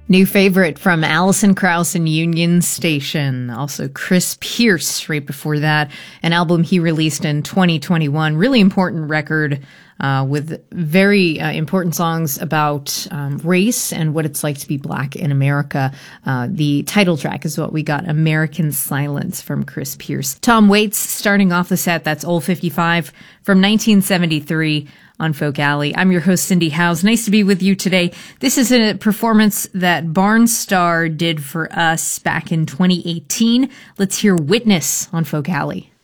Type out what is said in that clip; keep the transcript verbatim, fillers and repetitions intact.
New favorite from Alison Krauss and Union Station. Also Chris Pierce right before that. An album he released in twenty twenty-one. Really important record uh, with very uh, important songs about um, race and what it's like to be black in America. Uh, the title track is what we got, American Silence, from Chris Pierce. Tom Waits starting off the set. That's Old fifty-five from nineteen seventy-three. On Folk Alley. I'm your host, Cindy Howes. Nice to be with you today. This is a performance that Barnstar did for us back in twenty eighteen. Let's hear Witness on Folk Alley.